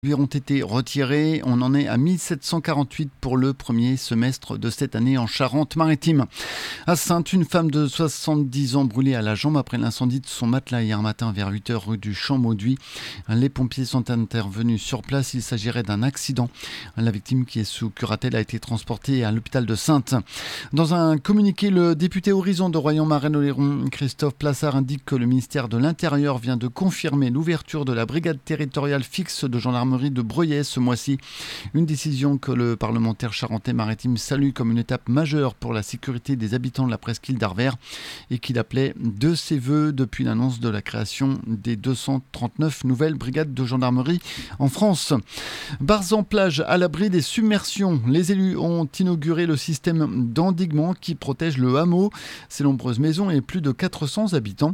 Lui ont été retirés. On en est à 1748 pour le premier semestre de cette année en Charente-Maritime. À Saintes, une femme de 70 ans brûlée à la jambe après l'incendie de son matelas hier matin vers 8h rue du Champ-Mauduit. Les pompiers sont intervenus sur place. Il s'agirait d'un accident. La victime, qui est sous curatelle, a été transportée à l'hôpital de Saintes. Dans un communiqué, le député Horizon de Royan-Marennes-Oléron, Christophe Plassard, indique que le ministère de l'Intérieur vient de confirmer l'ouverture de la brigade territoriale fixe de gendarmerie de Breuillet ce mois-ci. Une décision que le parlementaire charentais-maritime salue comme une étape majeure pour la sécurité des habitants de la presqu'île d'Arvers et qu'il appelait de ses voeux depuis l'annonce de la création des 239 nouvelles brigades de gendarmerie en France. Barzan-Plage à l'abri des submersions. Les élus ont inauguré le système d'endiguement qui protège le hameau, ses nombreuses maisons et plus de 400 habitants.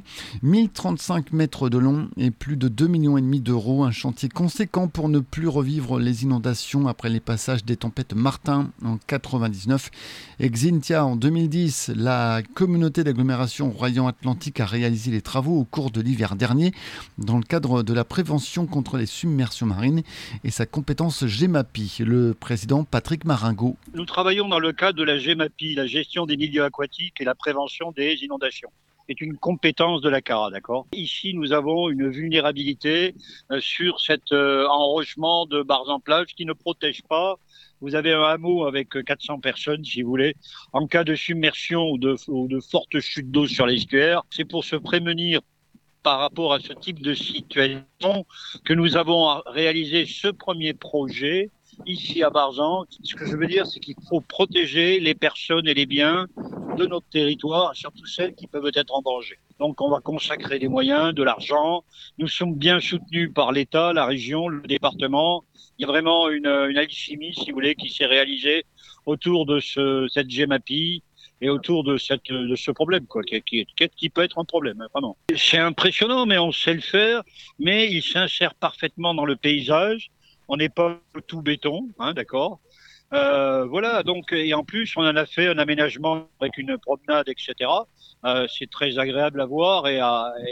1035 mètres de long et plus de 2,5 millions d'euros. Un chantier conséquent pour ne plus revivre les inondations après les passages des tempêtes Martin en 1999 et Xynthia en 2010. La communauté d'agglomération Royan-Atlantique a réalisé les travaux au cours de l'hiver dernier dans le cadre de la prévention contre les submersions marines et sa compétence GEMAPI. Le président Patrick Maringot. Nous travaillons dans le cadre de la GEMAPI, la gestion des milieux aquatiques et la prévention des inondations. C'est une compétence de la CARA, d'accord ? Ici, nous avons une vulnérabilité sur cet enrochement de Barzan-Plage qui ne protège pas. Vous avez un hameau avec 400 personnes, si vous voulez. En cas de submersion ou de forte chute d'eau sur l'estuaire, c'est pour se prémunir par rapport à ce type de situation que nous avons réalisé ce premier projet ici à Barzan. Ce que je veux dire, c'est qu'il faut protéger les personnes et les biens de notre territoire, surtout celles qui peuvent être en danger. Donc on va consacrer des moyens, de l'argent. Nous sommes bien soutenus par l'État, la région, le département. Il y a vraiment une alchimie, si vous voulez, qui s'est réalisée autour de cette GEMAPI et autour de ce problème, quoi, qui peut être un problème, hein, vraiment. C'est impressionnant, mais on sait le faire, mais il s'insère parfaitement dans le paysage. On n'est pas tout béton, hein, d'accord. Voilà, donc, et en plus, on en a fait un aménagement avec une promenade, etc. C'est très agréable à voir et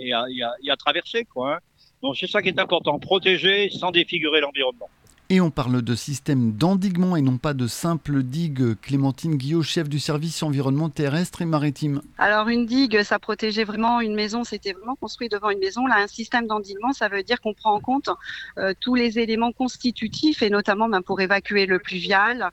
à traverser, quoi, hein. Donc, c'est ça qui est important, protéger sans défigurer l'environnement. Et on parle de système d'endiguement et non pas de simple digue. Clémentine Guillot, chef du service environnement terrestre et maritime. Alors une digue, ça protégeait vraiment une maison, c'était vraiment construit devant une maison. Là, un système d'endiguement, ça veut dire qu'on prend en compte tous les éléments constitutifs et notamment pour évacuer le pluvial,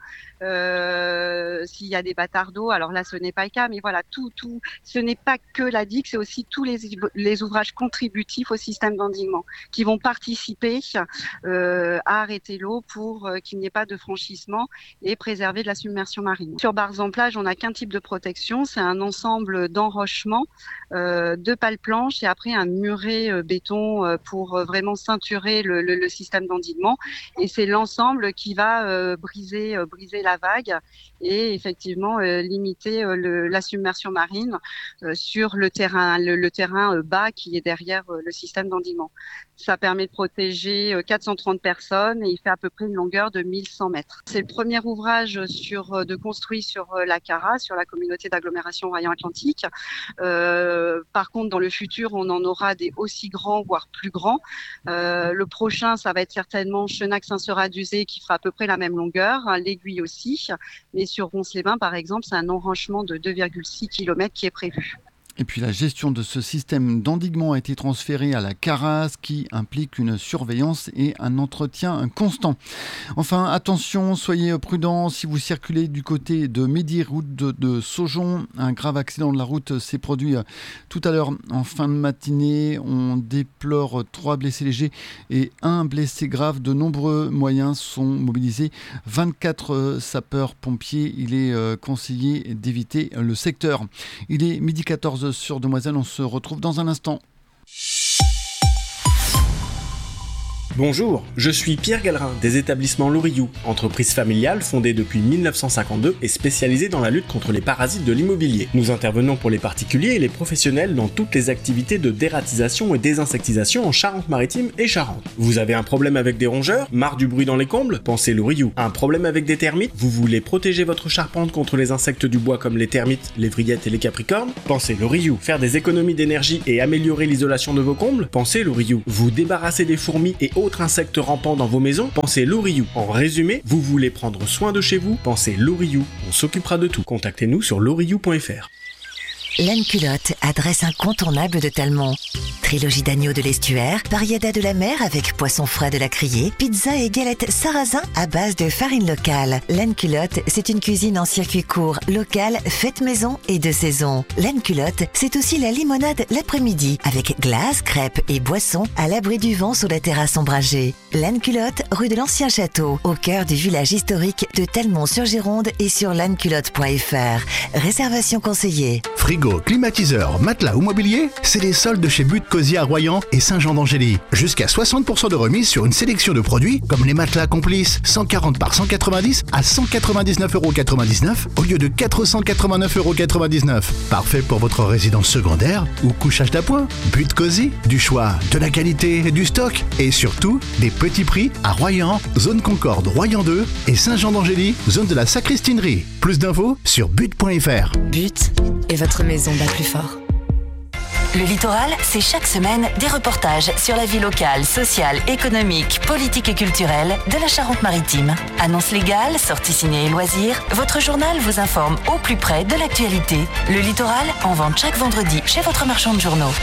s'il y a des bâtards d'eau. Alors là, ce n'est pas le cas, mais voilà, tout, ce n'est pas que la digue, c'est aussi tous les ouvrages contributifs au système d'endiguement qui vont participer à arrêter l'eau pour qu'il n'y ait pas de franchissement et préserver de la submersion marine. Sur Barzan-Plage, on n'a qu'un type de protection, c'est un ensemble d'enrochements, de pales planches et après un muret béton pour vraiment ceinturer le système d'endiguement. Et c'est l'ensemble qui va briser la vague et effectivement limiter la submersion marine sur le terrain bas qui est derrière le système d'endiguement. Ça permet de protéger 430 personnes et il fait à peu près une longueur de 1100 mètres. C'est le premier ouvrage construit sur la CARA, sur la communauté d'agglomération Royan-Atlantique. Par contre, dans le futur, on en aura des aussi grands, voire plus grands. Le prochain, ça va être certainement Chenac-Saint-Seurat-d'Uzé qui fera à peu près la même longueur, l'Aiguille aussi. Mais sur Ronces-les-Bains, par exemple, c'est un enrochement de 2,6 km qui est prévu. Et puis la gestion de ce système d'endiguement a été transférée à la CARA, ce qui implique une surveillance et un entretien constant. Enfin, attention, soyez prudents si vous circulez du côté de Midi, route de Saujon. Un grave accident de la route s'est produit tout à l'heure en fin de matinée. On déplore 3 blessés légers et 1 blessé grave. De nombreux moyens sont mobilisés. 24 sapeurs-pompiers. Il est conseillé d'éviter le secteur. Il est 12h14 sur Demoiselle, on se retrouve dans un instant. Bonjour, je suis Pierre Gallerin des établissements Loriou, entreprise familiale fondée depuis 1952 et spécialisée dans la lutte contre les parasites de l'immobilier. Nous intervenons pour les particuliers et les professionnels dans toutes les activités de dératisation et désinsectisation en Charente-Maritime et Charente. Vous avez un problème avec des rongeurs? Marre du bruit dans les combles? Pensez Loriou. Un problème avec des termites? Vous voulez protéger votre charpente contre les insectes du bois comme les termites, les vrillettes et les capricornes? Pensez Loriou. Faire des économies d'énergie et améliorer l'isolation de vos combles? Pensez Loriou. Vous débarrasser des fourmis et autre insecte rampant dans vos maisons, pensez Loriou. En résumé, vous voulez prendre soin de chez vous, pensez Loriou. On s'occupera de tout. Contactez-nous sur loriou.fr. Laine Culotte, adresse incontournable de Talmont. Trilogie d'agneau de l'estuaire, variada de la mer avec poisson frais de la Criée, pizza et galettes sarrasin à base de farine locale. Laine Culotte, c'est une cuisine en circuit court, locale, faite maison et de saison. Laine Culotte, c'est aussi la limonade l'après-midi avec glace, crêpes et boissons à l'abri du vent sur la terrasse ombragée. Laine Culotte, rue de l'Ancien Château, au cœur du village historique de Talmont-sur-Gironde et sur laneculotte.fr. Réservation conseillée. Frigo, climatiseur, matelas ou mobilier, c'est les soldes chez But Cosy à Royan et Saint-Jean-d'Angély. Jusqu'à 60% de remise sur une sélection de produits comme les matelas Complice 140 par 190 à 199,99€ au lieu de 489,99€. Parfait pour votre résidence secondaire ou couchage d'appoint. But Cosy, du choix, de la qualité, du stock et surtout des petits prix à Royan, zone Concorde Royan 2 et Saint-Jean-d'Angély, zone de la Sacristinerie. Plus d'infos sur but.fr. But et votre maison bat plus fort. Le littoral, c'est chaque semaine des reportages sur la vie locale, sociale, économique, politique et culturelle de la Charente-Maritime. Annonces légales, sorties ciné et loisirs, votre journal vous informe au plus près de l'actualité. Le littoral, en vente chaque vendredi chez votre marchand de journaux.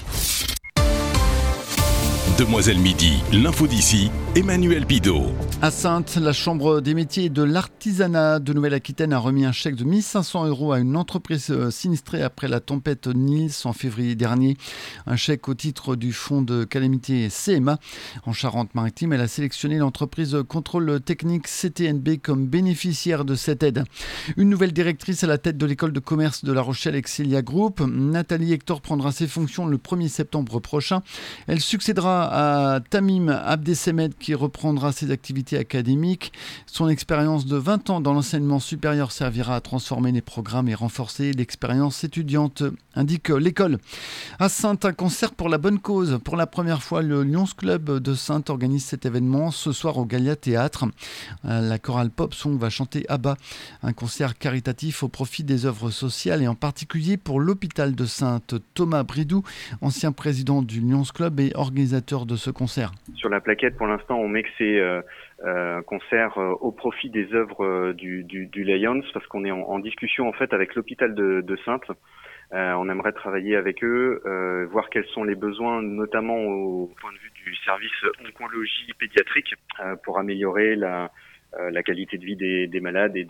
Demoiselle Midi, l'info d'ici, Emmanuel Bidot. À Saintes, la Chambre des métiers et de l'artisanat de Nouvelle-Aquitaine a remis un chèque de 1 500€ à une entreprise sinistrée après la tempête Nils en février dernier. Un chèque au titre du fonds de calamité CMA. En Charente-Maritime, elle a sélectionné l'entreprise Contrôle Technique CTNB comme bénéficiaire de cette aide. Une nouvelle directrice à la tête de l'école de commerce de La Rochelle Excelia Group. Nathalie Hector prendra ses fonctions le 1er septembre prochain. Elle succédera à Tamim Abdesemed qui reprendra ses activités académiques. Son expérience de 20 ans dans l'enseignement supérieur servira à transformer les programmes et renforcer l'expérience étudiante, indique l'école. À Saintes, un concert pour la bonne cause. Pour la première fois, le Lions Club de Saintes organise cet événement ce soir au Gallia Théâtre. La chorale Pop Song va chanter Abba, un concert caritatif au profit des œuvres sociales et en particulier pour l'hôpital de Saintes. Thomas Bridou, ancien président du Lions Club et organisateur de ce concert. Sur la plaquette, pour l'instant, on met que c'est un concert au profit des œuvres du Lions, parce qu'on est en discussion en fait avec l'hôpital de Saintes. On aimerait travailler avec eux, voir quels sont les besoins, notamment au point de vue du service oncologie pédiatrique, pour améliorer la qualité de vie des malades et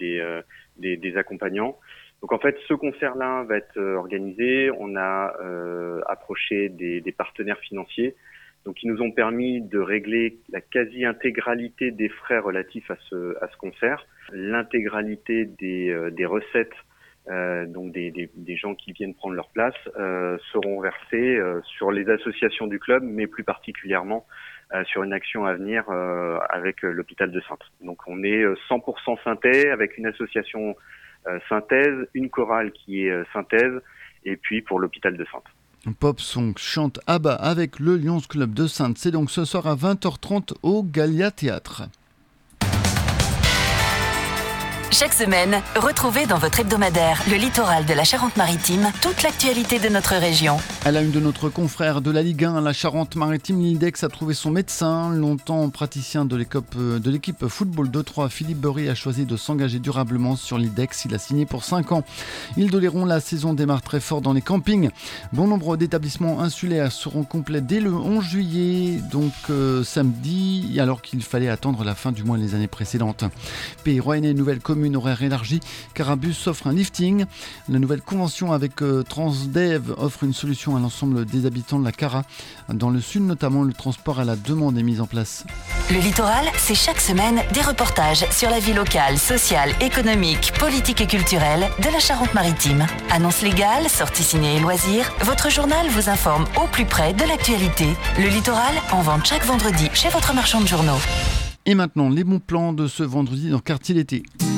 des accompagnants. Donc en fait, ce concert-là va être organisé. On a approché des partenaires financiers, donc qui nous ont permis de régler la quasi-intégralité des frais relatifs à ce concert, l'intégralité des recettes. Donc des gens qui viennent prendre leur place seront versés sur les associations du club, mais plus particulièrement sur une action à venir avec l'hôpital de Saintes. Donc on est 100% Saintais avec une association synthèse, une chorale qui est synthèse, et puis pour l'hôpital de Saintes. Pop Song chante Abba avec le Lions Club de Saintes. C'est donc ce soir à 20h30 au Gallia Théâtre. Chaque semaine, retrouvez dans votre hebdomadaire Le Littoral de la Charente-Maritime toute l'actualité de notre région. À la une de notre confrère de la Ligue 1, la Charente-Maritime, l'Index a trouvé son médecin. Longtemps praticien de l'équipe football 2-3, Philippe Beurry a choisi de s'engager durablement sur l'Index. Il a signé pour 5 ans. Île d'Oléron, la saison démarre très fort dans les campings. Bon nombre d'établissements insulaires seront complets dès le 11 juillet, donc samedi, alors qu'il fallait attendre la fin du mois les années précédentes. Pays Rouennais, nouvelle commune horaire élargie, Carabus offre un lifting. La nouvelle convention avec Transdev offre une solution à l'ensemble des habitants de la Cara. Dans le sud notamment, le transport à la demande est mis en place. Le littoral, c'est chaque semaine des reportages sur la vie locale, sociale, économique, politique et culturelle de la Charente-Maritime. Annonces légales, sorties ciné et loisirs, votre journal vous informe au plus près de l'actualité. Le littoral, en vente chaque vendredi chez votre marchand de journaux. Et maintenant, les bons plans de ce vendredi dans Quartier l'été.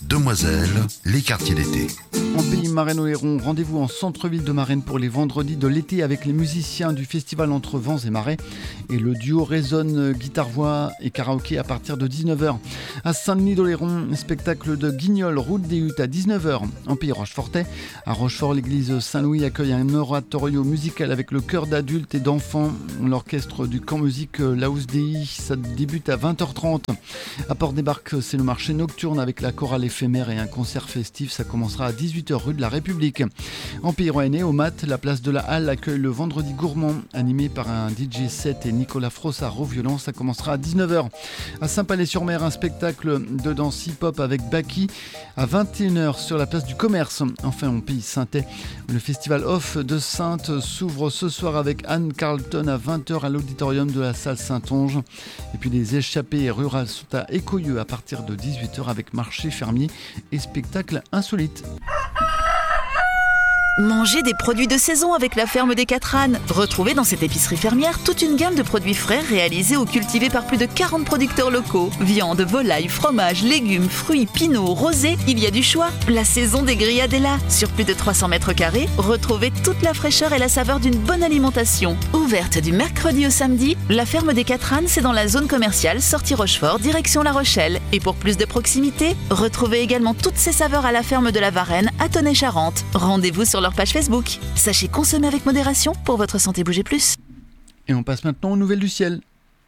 Demoiselle, les quartiers d'été. En pays Marennes-Oléron, rendez-vous en centre-ville de Marennes pour les vendredis de l'été avec les musiciens du festival Entre Vents et Marais et le duo résonne guitare-voix et karaoké à partir de 19h. À Saint-Denis-d'Oléron, spectacle de Guignol, route des Huttes à 19h. En pays Rochefortais, à Rochefort, l'église Saint-Louis accueille un oratorio musical avec le chœur d'adultes et d'enfants. L'orchestre du camp musique Laus Dei, ça débute à 20h30. À Port-des-Barques, c'est le marché nocturne avec la chorale éphémère et un concert festif. Ça commencera à 18h rue de la République. En Pays Rouennais, au Mat, la place de la Halle accueille le vendredi gourmand animé par un DJ set et Nicolas Frossard au violon. Ça commencera à 19h. À Saint-Palais-sur-Mer, un spectacle de danse hip-hop avec Baki à 21h sur la place du Commerce. Enfin, en Pays Saintais, le festival Off de Saintes s'ouvre ce soir avec Anne Carlton à 20h à l'auditorium de la salle Saint-Onge. Et puis les échappées rurales sont à Écoyeux à partir de 18h avec marché fermier et spectacle insolite. Mangez des produits de saison avec la ferme des 4 ânes. Retrouvez dans cette épicerie fermière toute une gamme de produits frais réalisés ou cultivés par plus de 40 producteurs locaux. Viande, volaille, fromage, légumes, fruits, pinots, rosés, il y a du choix. La saison des grillades est là. Sur plus de 300 mètres carrés, retrouvez toute la fraîcheur et la saveur d'une bonne alimentation. Ouverte du mercredi au samedi, la ferme des 4 ânes, c'est dans la zone commerciale sortie Rochefort, direction La Rochelle. Et pour plus de proximité, retrouvez également toutes ces saveurs à la ferme de la Varenne à Tonnay-Charente. Rendez-vous sur leur page Facebook. Sachez consommer avec modération pour votre santé. Bougez plus. Et on passe maintenant aux nouvelles du ciel.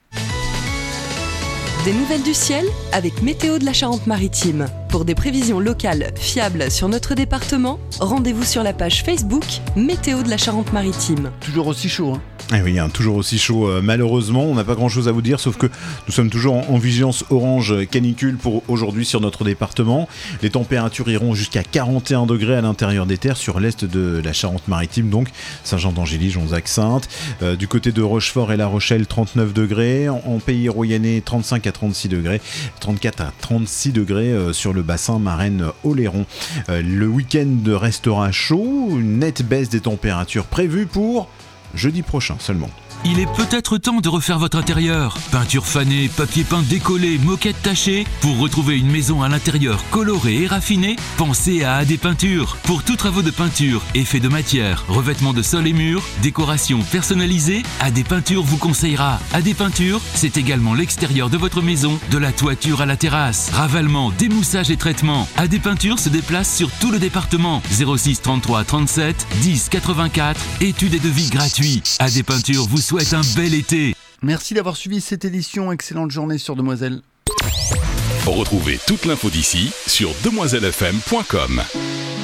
Des nouvelles du ciel avec Météo de la Charente-Maritime. Pour des prévisions locales fiables sur notre département, rendez-vous sur la page Facebook Météo de la Charente-Maritime. Toujours aussi chaud, hein. Eh oui, toujours aussi chaud. Malheureusement, on n'a pas grand-chose à vous dire, sauf que nous sommes toujours en vigilance orange canicule pour aujourd'hui sur notre département. Les températures iront jusqu'à 41 degrés à l'intérieur des terres sur l'est de la Charente-Maritime, donc Saint-Jean-d'Angély, Jonzac-Sainte. Du côté de Rochefort et La Rochelle, 39 degrés. En pays rouennais, 35 à 36 degrés. 34 à 36 degrés sur le bassin Marennes-Oléron. Le week-end restera chaud. Une nette baisse des températures prévue pour jeudi prochain seulement. Il est peut-être temps de refaire votre intérieur. Peinture fanée, papier peint décollé, moquette tachée. Pour retrouver une maison à l'intérieur colorée et raffinée, pensez à AD Peinture. Pour tous travaux de peinture, effets de matière, revêtement de sol et murs, décoration personnalisée, AD Peinture vous conseillera. AD Peinture, c'est également l'extérieur de votre maison, de la toiture à la terrasse. Ravalement, démoussage et traitement. AD Peinture se déplace sur tout le département. 06 33 37 10 84. Études et devis gratuits. AD Peinture vous souhaite un bel été. Merci d'avoir suivi cette édition. Excellente journée sur Demoiselle. Retrouvez toute l'info d'ici sur demoiselefm.com.